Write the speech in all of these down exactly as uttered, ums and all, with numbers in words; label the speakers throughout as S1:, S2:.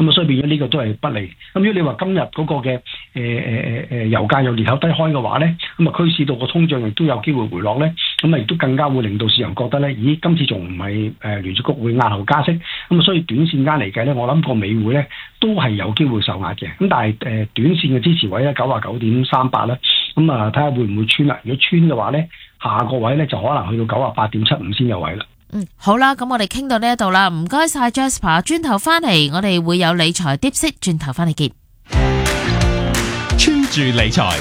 S1: 咁啊所以變咗呢個都係不利。咁如果你話今日嗰個嘅誒誒誒誒油價有裂口低開嘅話咧，咁啊驅使到個通脹亦都有機會回落咧，咁啊亦都更加會令到市場覺得咧，咦今次仲唔係誒聯儲局會押後加息，咁啊所以短線間嚟計咧，我諗個美匯咧都係有機會受壓嘅。咁但係誒短線嘅支持位咧九啊九點三八啦，咁啊睇下會唔會穿啦？如果穿嘅話咧，下個位咧就可能去到九啊八點七五先有位啦。
S2: 嗯，好啦，咁我哋傾到呢一度啦，唔該晒 Jasper， 轉頭翻嚟我哋會有理財 Dipsy， 轉頭翻嚟見。
S3: 穿住理財，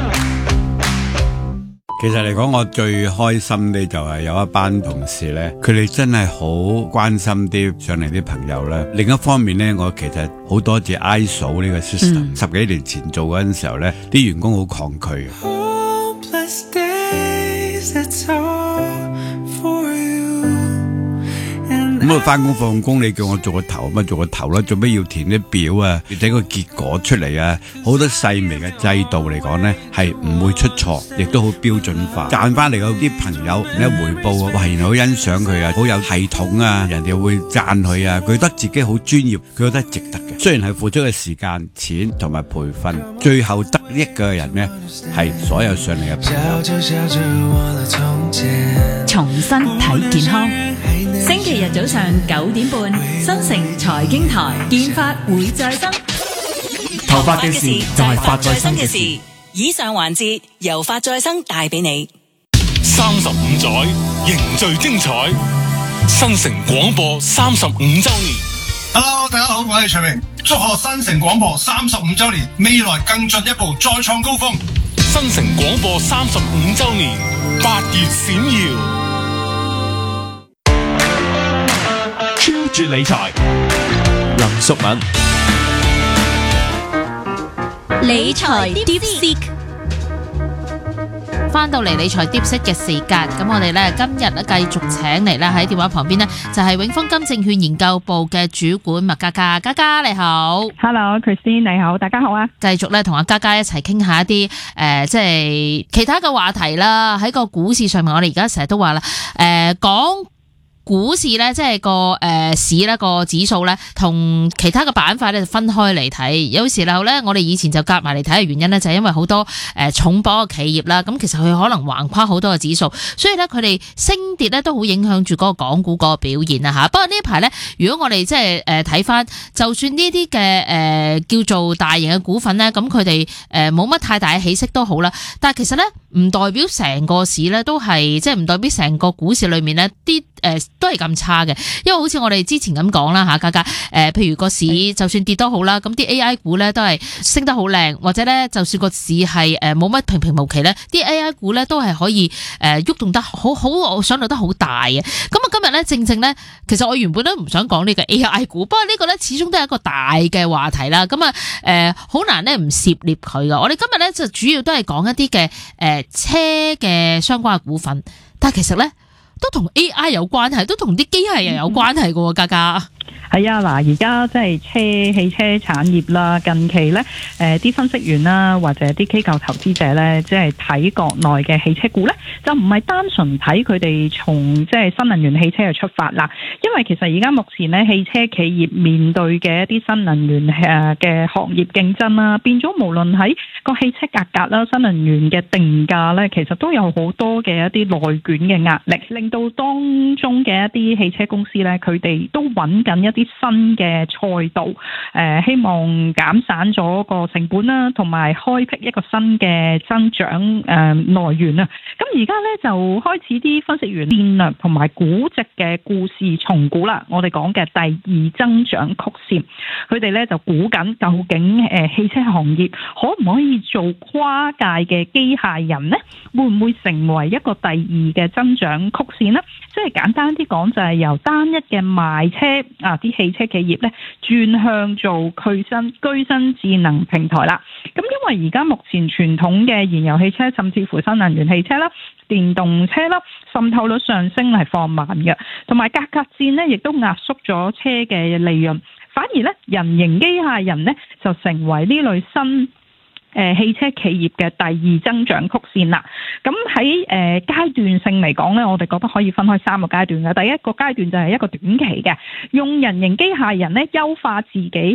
S4: 其實嚟講，我最開心呢就係有一班同事呢，佢哋真係好關心啲上嚟啲朋友啦。另一方面呢，我其實好多謝 I S O 呢個 system，嗯、十幾年前做嗰陣時候呢，啲員工好抗拒。咁啊，翻工放工，你叫我做個頭，咪做個頭啦，做咩要填啲表啊？要睇個結果出嚟啊！好多細微嘅制度嚟講咧，係唔會出錯，亦都好標準化。賺翻嚟嗰啲朋友一回報啊，哇！原來好欣賞佢啊，好有系統啊，人哋會讚佢啊，佢覺得自己好專業，佢覺得值得嘅。雖然係付出嘅時間、錢同埋培訓，最後得益嘅人咧，係所有上嚟嘅朋友。
S5: 重新睇健康。星期日早上九點半，新城財經台，健髮會再生。
S3: 頭髮嘅事就係髮再生嘅事。
S6: 以上環節由髮再生帶俾你。
S7: 三十五載凝聚精彩，新城廣播三十五周年。
S8: Hello， 大家好，我係徐明，祝賀新城廣播三十五周年，未來更進一步，再創高峰。
S7: 新城廣播三十五周年，八月閃耀。超絕理財，林淑敏，
S5: 理財 Dipsy。
S2: 翻到嚟理財 Dipsy 嘅時間，咁我哋咧今日咧繼續請嚟咧喺電話旁邊呢，就係永豐金證券研究部嘅主管麥嘉嘉。嘉嘉你好。
S9: Hello Christine 你好，大家好啊。
S2: 繼續咧同阿嘉嘉一齊傾下一啲誒、呃、即係其他嘅話題啦。喺個股市上面，我哋而家成日都話啦，誒講股市咧，即係個誒、呃、市咧個指數咧，同其他嘅板塊咧就分開嚟睇。有時候咧，我哋以前就夾埋嚟睇嘅原因咧，就係因為好多誒、呃、重磅嘅企業啦。咁其實佢可能橫跨好多嘅指數，所以咧佢哋升跌咧都好影響住嗰個港股嗰個表現啊嚇。不過呢一排咧，如果我哋即係誒睇翻，就算呢啲嘅誒叫做大型嘅股份咧，咁佢哋誒冇乜太大嘅起色都好啦。但係其實咧，唔代表成個市咧都係即係唔代表成個股市裏面咧啲誒都係咁差嘅，因為好似我哋之前咁講啦嚇，嘉嘉誒，譬如個市就算跌都好啦，咁啲 A I 股咧都係升得好靚，或者咧就算個市係誒冇乜平平無奇咧，啲 A I 股咧都係可以誒喐動得好好，我想到得好大嘅。咁啊今日咧正正咧，其實我原本都唔想講呢個 A I 股，不過呢個咧始終都係一個大嘅話題啦。咁啊誒好難咧唔涉獵佢噶。我哋今日咧就主要都係講一啲嘅誒車嘅相關嘅股份，但係其實咧都同 A I 有關係，都同啲機械人有關係嘅喎，嘉嘉。
S9: 係啊，嗱，而家即係車汽車產業啦，近期咧，誒、呃、啲分析員啦，或者啲機構投資者咧，即係睇國內嘅汽車股咧，就唔係單純睇佢哋從即係新能源汽車去出發啦。因為其實而家目前咧，汽車企業面對嘅一啲新能源誒嘅行業競爭啦，變咗無論喺個汽車價格啦、新能源嘅定價咧，其實都有好多嘅一啲內卷嘅壓力，令到當中嘅一啲汽車公司咧，佢哋都揾緊一啲新嘅賽道，誒、呃、希望減省咗個成本啦，同埋開闢一個新嘅增長誒、呃、來源啊！咁而家咧就開始啲分析員戰略同埋估值嘅故事重估啦。我哋講嘅第二增長曲線，佢哋咧就估緊究竟誒、呃、汽車行業可唔可以做跨界嘅機械人呢？會唔會成為一個第二嘅增長曲線呢？即係簡單啲講，就係由單一嘅賣車啊啲汽車企業咧轉向做居身居身智能平台啦。咁因為而家目前傳統嘅燃油汽車，甚至乎新能源汽車啦、電動車啦，滲透率上升係放慢嘅，同埋價格戰呢亦都壓縮咗車嘅利潤，反而咧人形機械人呢就成為呢類新誒汽車企業嘅第二增長曲線啦。咁喺誒階段性嚟講咧，我哋覺得可以分開三個階段嘅。第一個階段就係一個短期嘅，用人形機械人咧優化自己